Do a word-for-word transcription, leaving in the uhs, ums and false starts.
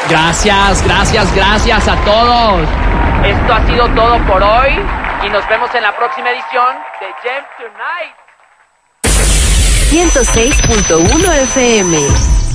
Gracias, gracias, gracias a todos. Esto ha sido todo por hoy y nos vemos en la próxima edición de Gem Tonight. ciento seis punto uno F M